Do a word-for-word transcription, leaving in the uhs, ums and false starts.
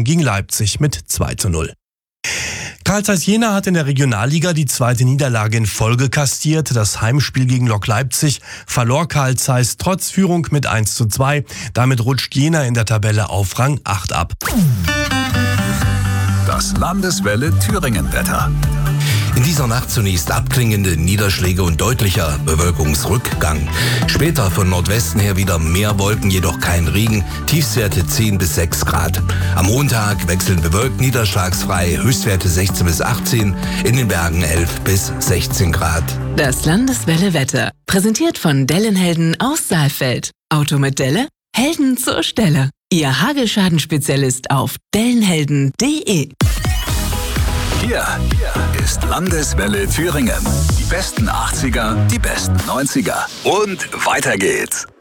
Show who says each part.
Speaker 1: gegen Leipzig mit zwei zu null. Carl Zeiss Jena hat in der Regionalliga die zweite Niederlage in Folge kassiert. Das Heimspiel gegen Lok Leipzig verlor Carl Zeiss trotz Führung mit eins zu zwei. Damit rutscht Jena in der Tabelle auf Rang acht ab.
Speaker 2: Das Landeswelle Thüringen-Wetter.
Speaker 3: In dieser Nacht zunächst abklingende Niederschläge und deutlicher Bewölkungsrückgang. Später von Nordwesten her wieder mehr Wolken, jedoch kein Regen. Tiefstwerte zehn bis sechs Grad. Am Montag wechseln bewölkt, niederschlagsfrei, Höchstwerte sechzehn bis achtzehn, in den Bergen elf bis sechzehn Grad.
Speaker 4: Das Landeswelle Wetter, präsentiert von Dellenhelden aus Saalfeld. Auto mit Delle? Helden zur Stelle. Ihr Hagelschaden-Spezialist auf dellenhelden punkt de.
Speaker 2: Hier ist Landeswelle Thüringen. Die besten achtziger, die besten neunziger. Und weiter geht's.